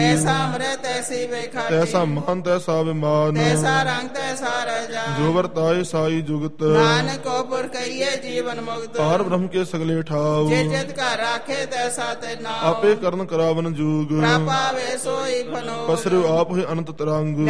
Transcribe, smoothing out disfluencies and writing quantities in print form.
ਐਸਾ ਅੰਮ੍ਰਿਤ ਐਸੀ ਵੇਖਾ ਤੈਸਾ ਮਨ ਤੈਸਾ ਵਿਮਾਨ, ਤੈਸਾ ਰੰਗ ਤੈਸਾ ਰਜਾਨ। ਜੋ ਵਰਤਾਏ ਸਾਈ ਜੁਗਤ, ਨਾਨਕ ਉਪਰ ਕਹੀਏ ਜੀਵਨ ਮੁਕਤ। ਪਾਰ ਬ੍ਰਹਮ ਕੇ ਸਗਲੇ ਠਾਉ, ਜੇ ਜਿਤ ਘਰ ਰਾਖੇ ਤੈਸਾ ਤੇ ਨਾਮ। ਆਪੇ ਕਰਨ ਕਰਾਵਨ ਜੂਗ, ਪ੍ਰਭ ਆਵੇ ਸੋਈ ਫਨੋ। ਪਸਰਿਉ ਆਪ ਹੋਏ ਅਨੰਤ ਤਰੰਗ।